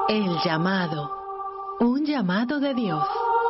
El llamado. Un llamado de Dios.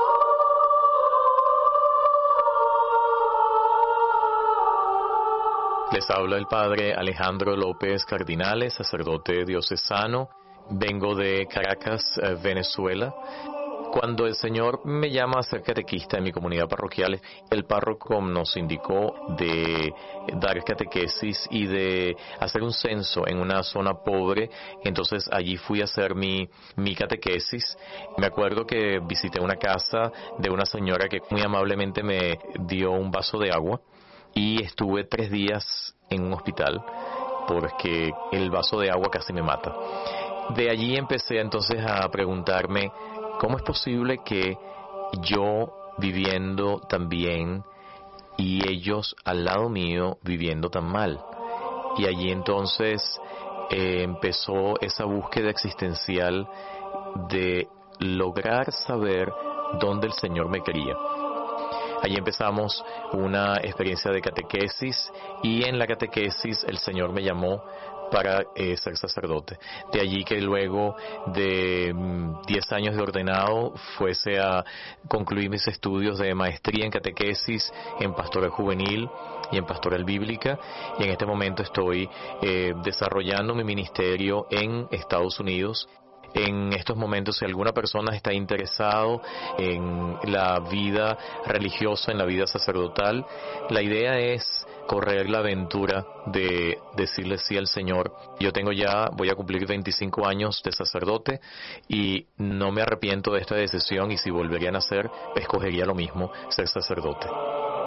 Les habla el padre Alejandro López Cardinales, sacerdote diocesano. Vengo de Caracas, Venezuela. Cuando el Señor me llama a ser catequista en mi comunidad parroquial, el párroco nos indicó de dar catequesis y de hacer un censo en una zona pobre. Entonces allí fui a hacer mi catequesis. Me acuerdo que visité una casa de una señora que muy amablemente me dio un vaso de agua y estuve 3 días en un hospital porque el vaso de agua casi me mata. De allí empecé entonces a preguntarme, ¿cómo es posible que yo viviendo tan bien y ellos al lado mío viviendo tan mal? Y allí entonces empezó esa búsqueda existencial de lograr saber dónde el Señor me quería. Allí empezamos una experiencia de catequesis y en la catequesis el Señor me llamó para ser sacerdote. De allí que luego de 10 años de ordenado fuese a concluir mis estudios de maestría en catequesis, en pastoral juvenil y en pastoral bíblica, y en este momento estoy desarrollando mi ministerio en Estados Unidos. En estos momentos, si alguna persona está interesado en la vida religiosa, en la vida sacerdotal, la idea es correr la aventura de decirle sí al Señor. Yo voy a cumplir 25 años de sacerdote y no me arrepiento de esta decisión, y si volvería a nacer, escogería lo mismo, ser sacerdote.